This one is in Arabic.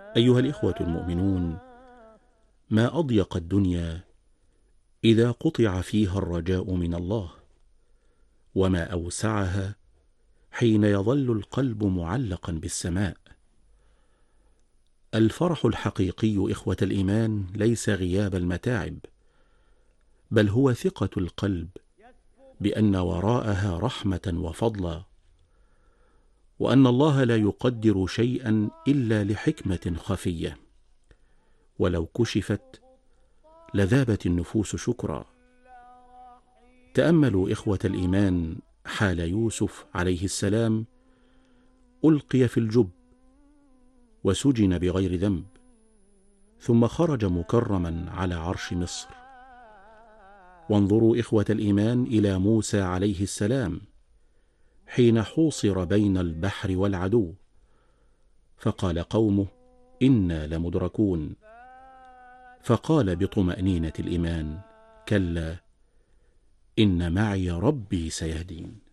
أيها الإخوة المؤمنون، ما أضيق الدنيا إذا قطع فيها الرجاء من الله، وما أوسعها حين يظل القلب معلقا بالسماء. الفرح الحقيقي إخوة الإيمان ليس غياب المتاعب، بل هو ثقة القلب بأن وراءها رحمة وفضلا، وأن الله لا يقدر شيئا إلا لحكمة خفية، ولو كشفت لذابت النفوس شكرا. تأملوا إخوة الإيمان حال يوسف عليه السلام، ألقي في الجب وسجن بغير ذنب، ثم خرج مكرما على عرش مصر. وانظروا إخوة الإيمان إلى موسى عليه السلام حين حوصر بين البحر والعدو، فقال قومه: إنا لمدركون، فقال بطمأنينة الإيمان: كلا إن معي ربي سيهدين.